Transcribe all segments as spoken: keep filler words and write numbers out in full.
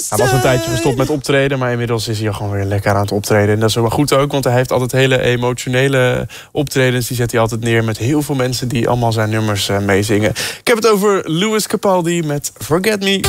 Hij was een tijdje gestopt met optreden, maar inmiddels is hij al gewoon weer lekker aan het optreden. En dat is wel goed ook, want hij heeft altijd hele emotionele optredens. Die zet hij altijd neer met heel veel mensen die allemaal zijn nummers uh, meezingen. Ik heb het over Lewis Capaldi met Forget Me.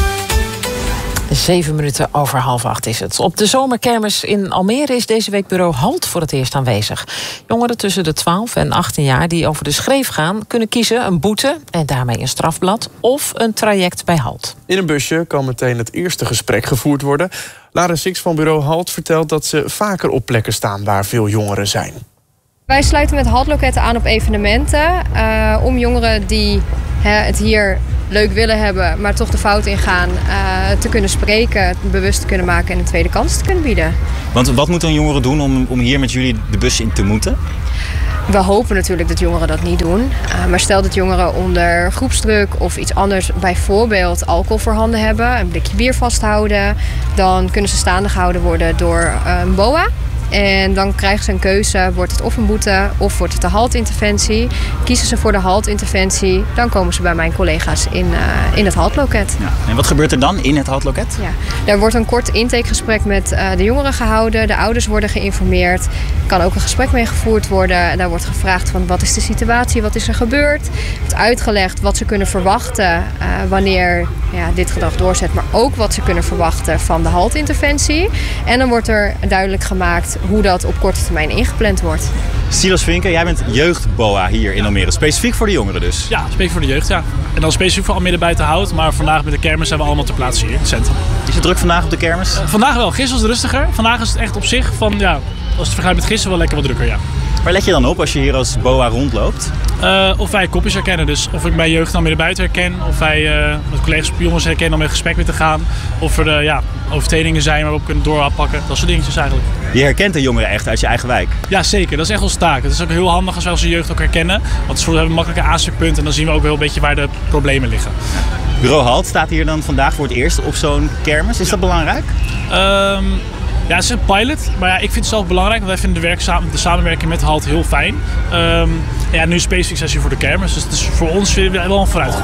Zeven minuten over half acht is het. Op de zomerkermis in Almere is deze week bureau HALT voor het eerst aanwezig. Jongeren tussen de twaalf en achttien jaar die over de schreef gaan, kunnen kiezen een boete en daarmee een strafblad of een traject bij HALT. In een busje kan meteen het eerste gesprek gevoerd worden. Lara Six van bureau HALT vertelt dat ze vaker op plekken staan waar veel jongeren zijn. Wij sluiten met HALT-loketten aan op evenementen uh, om jongeren die hè, het hier leuk willen hebben, maar toch de fout ingaan, uh, te kunnen spreken, bewust te kunnen maken en een tweede kans te kunnen bieden. Want wat moeten een jongeren doen om, om hier met jullie de bus in te moeten? We hopen natuurlijk dat jongeren dat niet doen. Uh, maar stel dat jongeren onder groepsdruk of iets anders, bijvoorbeeld alcohol voorhanden hebben, een blikje bier vasthouden, dan kunnen ze staande gehouden worden door uh, een B O A. En dan krijgen ze een keuze, wordt het of een boete of wordt het de HALT-interventie. Kiezen ze voor de HALT-interventie, dan komen ze bij mijn collega's in, uh, in het HALT-loket. Ja. En wat gebeurt er dan in het HALT-loket? Ja. Daar wordt een kort intakegesprek met uh, de jongeren gehouden. De ouders worden geïnformeerd. Er kan ook een gesprek mee gevoerd worden. Daar wordt gevraagd van wat is de situatie, wat is er gebeurd. Er wordt uitgelegd wat ze kunnen verwachten uh, wanneer ja, dit gedrag doorzet. Maar ook wat ze kunnen verwachten van de HALT-interventie. En dan wordt er duidelijk gemaakt hoe dat op korte termijn ingepland wordt. Silas Vinken, jij bent jeugd-B O A hier in Almere. Specifiek voor de jongeren dus? Ja, specifiek voor de jeugd, ja. En dan specifiek voor Almere Buitenhout. Maar vandaag met de kermis zijn we allemaal ter plaatse hier in het centrum. Is het druk vandaag op de kermis? Uh, vandaag wel. Gisteren was het rustiger. Vandaag is het echt op zich van, ja, als het vergelijkt met gisteren wel lekker wat drukker, ja. Waar let je dan op als je hier als B O A rondloopt? Uh, of wij kopjes herkennen. Dus of ik bij jeugd dan weer buiten herken. Of wij uh, met collega's jongens herkennen om in gesprek mee te gaan. Of er uh, ja, overtredingen zijn waar we op kunnen doorpakken. Dat soort dingetjes eigenlijk. Je herkent de jongeren echt uit je eigen wijk? Ja, zeker. Dat is echt onze taak. Het is ook heel handig als wij onze jeugd ook herkennen. Want we hebben een makkelijke aanspreekpunt. En dan zien we ook wel een beetje waar de problemen liggen. Bureau HALT staat hier dan vandaag voor het eerst op zo'n kermis. Is ja. dat belangrijk? Um, Ja, het is een pilot, maar ja, ik vind het zelf belangrijk, want wij vinden de, werk, de samenwerking met HALT heel fijn. Um, ja, nu specifiek sessie voor de kermis, dus het is voor ons wel een vooruitgang.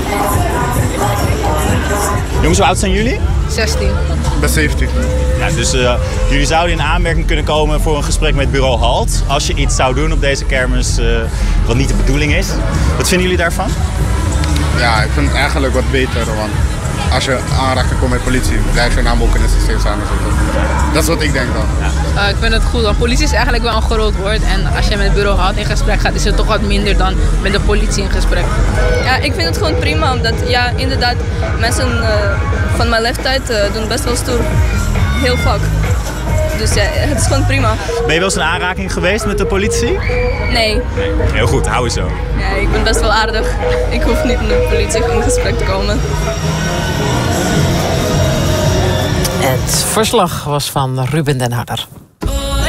Jongens, hoe oud zijn jullie? zestien. Ik ben zeventien. Ja, dus uh, jullie zouden in aanmerking kunnen komen voor een gesprek met bureau HALT. Als je iets zou doen op deze kermis uh, wat niet de bedoeling is. Wat vinden jullie daarvan? Ja, ik vind het eigenlijk wat beter, want als je aanraking komt met politie, blijf je naam ook in het systeem samenzetten. Dat is wat ik denk dan. Ja. Uh, ik vind het goed, want politie is eigenlijk wel een groot woord. En als je met bureau HALT in gesprek gaat, is het toch wat minder dan met de politie in gesprek. Ja, ik vind het gewoon prima, omdat ja, inderdaad, mensen uh, van mijn leeftijd uh, doen best wel stoer. Heel vaak. Dus ja, het is gewoon prima. Ben je wel eens in aanraking geweest met de politie? Nee. nee. Heel goed, hou eens zo. Ja, ik ben best wel aardig. Ik hoef niet met de politie in gesprek te komen. Het verslag was van Ruben den Harder.